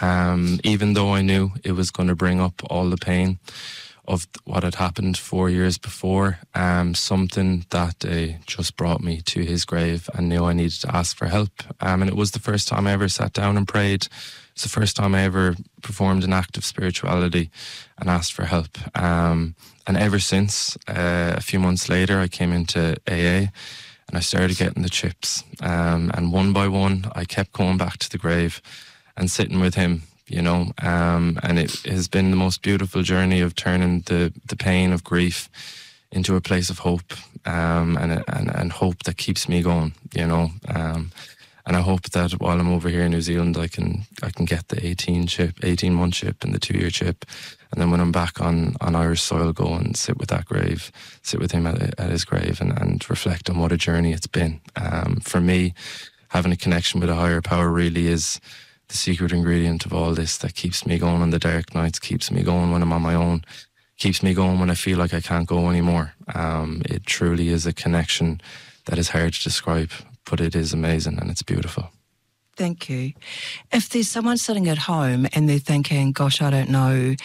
even though I knew it was going to bring up all the pain of what had happened 4 years before. Something that day just brought me to his grave and knew I needed to ask for help. And it was the first time I ever sat down and prayed. It's the first time I ever performed an act of spirituality and asked for help. And ever since, a few months later, I came into AA and I started getting the chips. And one by one, I kept going back to the grave and sitting with him, you know, and it has been the most beautiful journey of turning the pain of grief into a place of hope, and hope that keeps me going, you know. And I hope that while I'm over here in New Zealand, I can get the 18-month chip and the 2-year chip, and then when I'm back on Irish soil, go and sit with that grave, sit with him at his grave, and reflect on what a journey it's been. For me, having a connection with a higher power really is the secret ingredient of all this that keeps me going on the dark nights, keeps me going when I'm on my own, keeps me going when I feel like I can't go anymore. It truly is a connection that is hard to describe, but it is amazing and it's beautiful. Thank you. If there's someone sitting at home and they're thinking, gosh, I don't know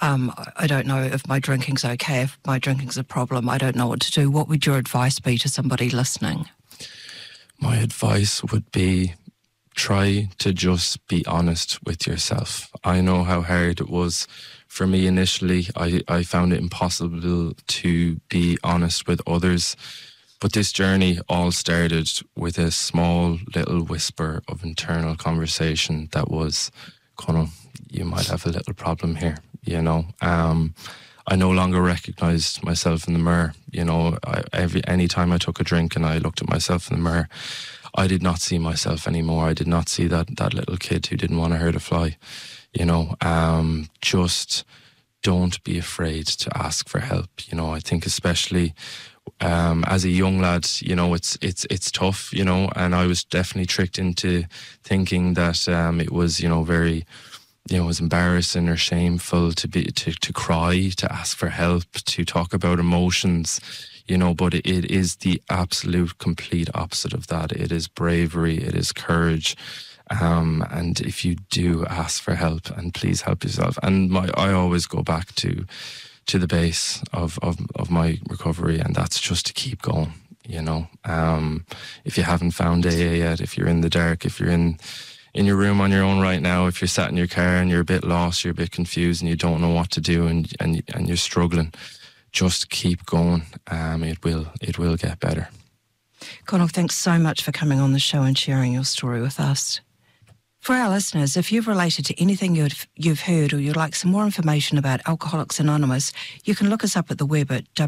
if my drinking's okay, if my drinking's a problem, I don't know what to do, what would your advice be to somebody listening? My advice would be, try to just be honest with yourself. I know how hard it was for me initially. I found it impossible to be honest with others. But this journey all started with a small little whisper of internal conversation that was, Conal, you might have a little problem here, you know. I no longer recognised myself in the mirror. You know, any time I took a drink and I looked at myself in the mirror, I did not see myself anymore. I did not see that little kid who didn't want to hurt a fly. You know, just don't be afraid to ask for help. You know, I think especially as a young lad, you know, it's tough, you know, and I was definitely tricked into thinking that it was, you know, very, you know, it was embarrassing or shameful to cry, to ask for help, to talk about emotions, you know, but it is the absolute complete opposite of that. It is bravery, it is courage. And if you do ask for help, and please help yourself. And I always go back to the base of my recovery, and that's just to keep going, you know. If you haven't found AA yet, if you're in the dark, if you're in your room on your own right now, if you're sat in your car and you're a bit lost, you're a bit confused and you don't know what to do and you're struggling, just keep going. It will get better. Conal, thanks so much for coming on the show and sharing your story with us. For our listeners, if you've related to anything you've heard or you'd like some more information about Alcoholics Anonymous, you can look us up at the web at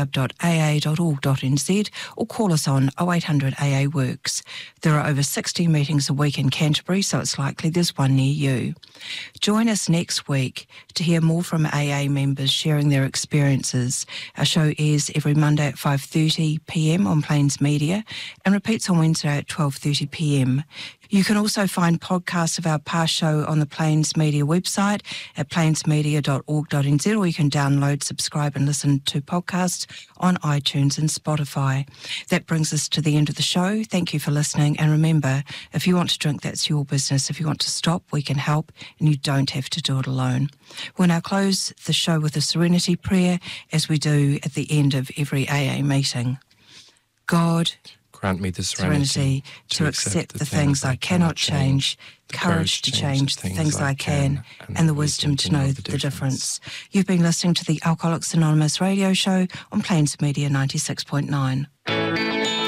www.aa.org.nz or call us on 0800 AA Works. There are over 60 meetings a week in Canterbury, so it's likely there's one near you. Join us next week to hear more from AA members sharing their experiences. Our show airs every Monday at 5:30pm on Plains Media and repeats on Wednesday at 12:30pm. You can also find podcasts of our past show on the Plains Media website at plainsmedia.org.nz, or you can download, subscribe and listen to podcasts on iTunes and Spotify. That brings us to the end of the show. Thank you for listening, and remember, if you want to drink, that's your business. If you want to stop, we can help, and you don't have to do it alone. We'll now close the show with a serenity prayer, as we do at the end of every AA meeting. God, grant me the serenity to accept the things I cannot change, courage to change the things I can, and the wisdom to know the difference. You've been listening to the Alcoholics Anonymous radio show on Plains Media 96.9.